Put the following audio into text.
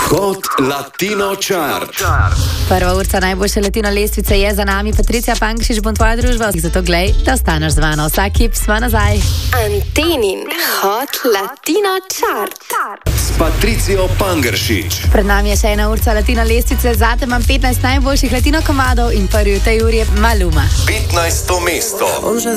Hot Latino Chart. Prva urca najboljše latino lestvice je za nami. Patricija Pankšič bo tvoja družba, zato glej, da ostaneš z mano. Vsak hip smo nazaj. Antenin Hot Latino Chart S Patricijo Pangeršič. Pred nami je še ena urca latino lestvice, zate imam 15 najboljših latino komadov in prvi v tej uri je Maluma. 15. mesto.